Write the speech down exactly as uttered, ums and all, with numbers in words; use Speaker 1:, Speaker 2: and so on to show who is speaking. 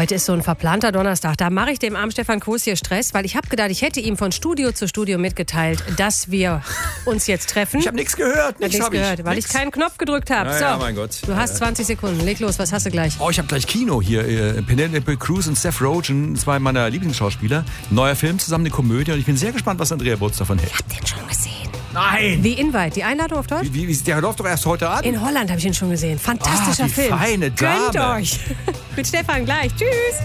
Speaker 1: Heute ist so ein verplanter Donnerstag. Da mache ich dem armen Stefan Koos hier Stress, weil ich habe gedacht, ich hätte ihm von Studio zu Studio mitgeteilt, dass wir uns jetzt treffen.
Speaker 2: Ich habe nichts gehört.
Speaker 1: Nichts
Speaker 2: Nichts hab
Speaker 1: gehört,
Speaker 2: ich.
Speaker 1: weil
Speaker 2: Nix.
Speaker 1: ich keinen Knopf gedrückt habe.
Speaker 2: Ja,
Speaker 1: so,
Speaker 2: ja, mein Gott.
Speaker 1: du hast zwanzig Sekunden. Leg los, was hast du gleich?
Speaker 2: Oh, ich habe gleich Kino hier. Äh, Penelope Cruz und Seth Rogen, zwei meiner Lieblingsschauspieler. Neuer Film, zusammen eine Komödie. Und ich bin sehr gespannt, was Andrea Butz davon hält.
Speaker 1: Ich hab den schon gesehen.
Speaker 2: Nein!
Speaker 1: The Invite, die Einladung auf Deutsch?
Speaker 2: Wie, wie, der läuft doch erst heute an.
Speaker 1: In Holland habe ich ihn schon gesehen. Fantastischer
Speaker 2: Ah, die
Speaker 1: Film.
Speaker 2: feine Dame.
Speaker 1: Gönnt euch. Mit Stefan gleich. Tschüss.